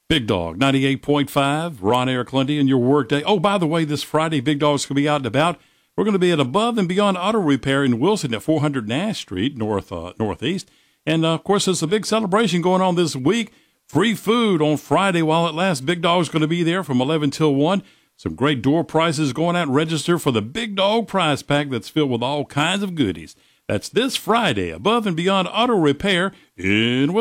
Big Dog 98.5, Ron Eric Lundy, and your workday. Oh, by the way, this Friday, Big Dog's going to be out and about. We're going to be at Above and Beyond Auto Repair in Wilson at 400 Nash Street, northeast. And, of course, there's a big celebration going on this week. Free food on Friday while it lasts. Big Dog's going to be there from 11 till 1. Some great door prizes going out. Register for the Big Dog prize pack that's filled with all kinds of goodies. That's this Friday, Above and Beyond Auto Repair in Wilson.